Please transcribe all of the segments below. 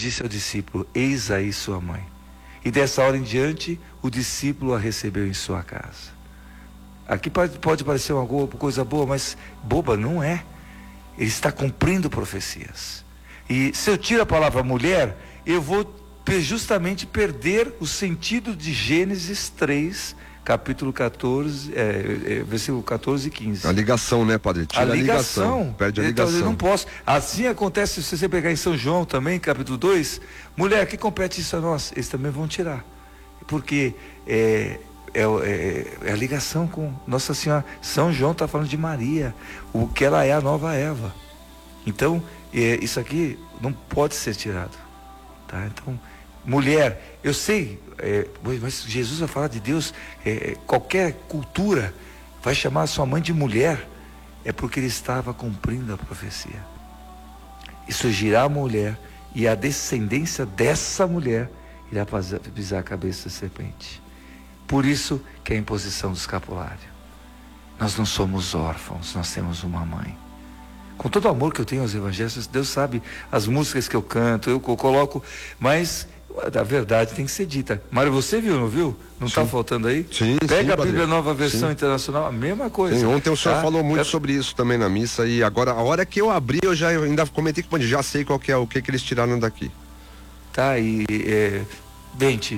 disse ao discípulo: eis aí sua mãe. E dessa hora em diante, o discípulo a recebeu em sua casa. Aqui pode parecer uma coisa boa, mas boba não é. Ele está cumprindo profecias. E se eu tiro a palavra mulher, eu vou justamente perder o sentido de Gênesis 3, capítulo 14, versículo 14 e 15. A ligação, né, padre? Tira a ligação. Perde a ligação. Então, eu não posso. Assim acontece se você pegar em São João também, capítulo 2. Mulher, que compete isso a nós? Eles também vão tirar. Porque é a ligação com Nossa Senhora. São João está falando de Maria, o que ela é a nova Eva. Então, isso aqui não pode ser tirado. Tá? Então, mulher, eu sei, mas Jesus vai falar de Deus, qualquer cultura vai chamar a sua mãe de mulher, é porque ele estava cumprindo a profecia. E surgirá a mulher, e a descendência dessa mulher irá pisar a cabeça da serpente. Por isso que é a imposição do escapulário. Nós não somos órfãos, nós temos uma mãe. Com todo o amor que eu tenho aos evangelhos, Deus sabe as músicas que eu canto, eu coloco, mas a verdade tem que ser dita. Mário, você viu, não viu? Não está faltando aí? Sim, Pega a Bíblia padre. Nova Versão Internacional, a mesma coisa. Sim, ontem o senhor falou muito sobre isso também na missa, e agora, a hora que eu abri, eu ainda comentei com o padre, já sei qual que é, o que eles tiraram daqui. Tá, Bente,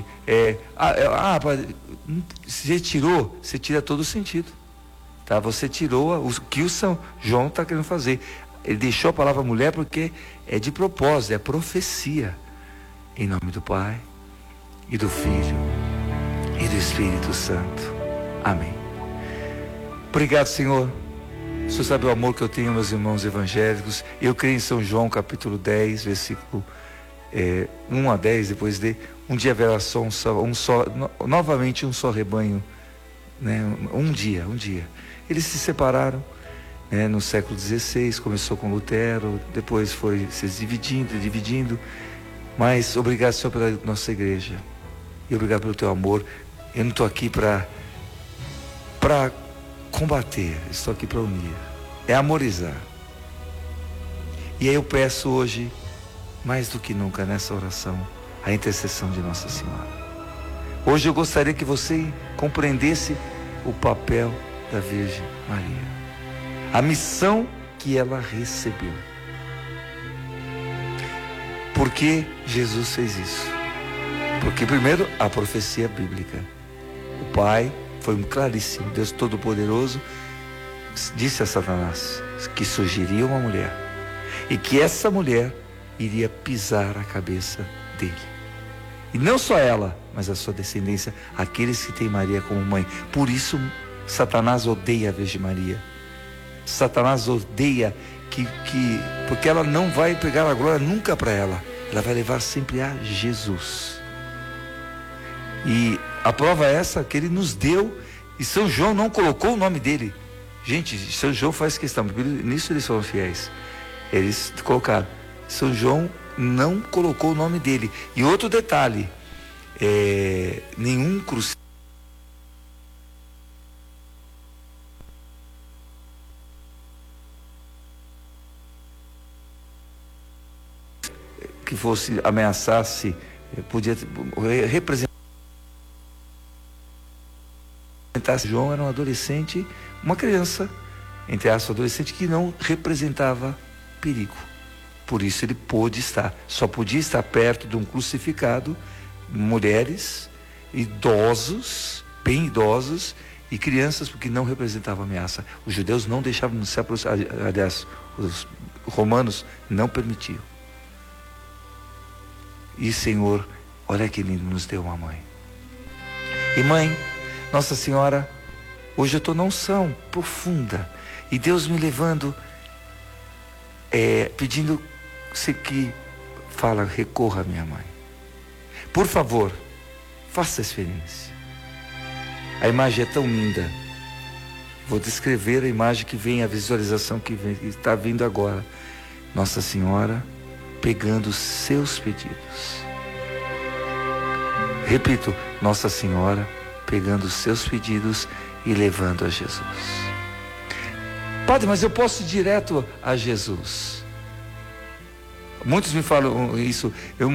você tirou, você tira todo o sentido. Tá? Você tirou o que o São João está querendo fazer. Ele deixou a palavra mulher porque é de propósito, é profecia. Em nome do Pai, e do Filho, e do Espírito Santo. Amém. Obrigado, Senhor. O Senhor sabe o amor que eu tenho, meus irmãos evangélicos. Eu creio em São João, capítulo 10, versículo 1 a 10, depois de um dia haverá novamente um só rebanho, né? Um dia. Eles se separaram, né? No século XVI, começou com Lutero, depois foi se dividindo, mas obrigado, Senhor, pela nossa igreja, e obrigado pelo teu amor. Eu não estou aqui para combater, estou aqui para unir, é amorizar. E aí eu peço hoje, mais do que nunca nessa oração, a intercessão de Nossa Senhora. Hoje eu gostaria que você compreendesse o papel da Virgem Maria, a missão que ela recebeu. Por que Jesus fez isso? Porque primeiro, a profecia bíblica. O Pai foi claríssimo, Deus Todo-Poderoso disse a Satanás que surgiria uma mulher, e que essa mulher iria pisar a cabeça dele. E não só ela, mas a sua descendência, aqueles que têm Maria como mãe. Por isso Satanás odeia a Virgem Maria. Satanás odeia porque ela não vai pegar a glória nunca para ela. Ela vai levar sempre a Jesus. E a prova é essa que ele nos deu, e São João não colocou o nome dele. Gente, São João faz questão, nisso eles foram fiéis. Eles colocaram. São João não colocou o nome dele. E outro detalhe, nenhum crucifixo que fosse ameaçasse, podia representar. João era um adolescente, uma criança, entre aspas, adolescente, que não representava perigo. Por isso ele só podia estar perto de um crucificado, mulheres, idosos, bem idosos, e crianças, porque não representava ameaça. Os judeus não deixavam se aproximar, aliás, os romanos não permitiam. E Senhor, olha que lindo, nos deu uma mãe. E mãe, Nossa Senhora, hoje eu estou na unção profunda, e Deus me levando, pedindo que recorra à minha mãe. Por favor, faça a experiência. A imagem é tão linda. Vou descrever a imagem que vem, a visualização que está vindo agora. Nossa Senhora pegando os seus pedidos. Repito, Nossa Senhora pegando os seus pedidos e levando a Jesus. Padre, mas eu posso ir direto a Jesus. Muitos me falam isso.